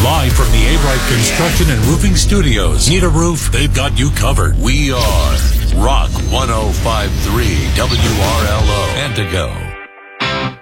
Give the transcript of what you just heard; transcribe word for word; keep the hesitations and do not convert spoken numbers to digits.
Live from the A-Bright Construction and Roofing Studios. Need a roof? They've got you covered. We are Rock one oh five point three W R L O, Antigo.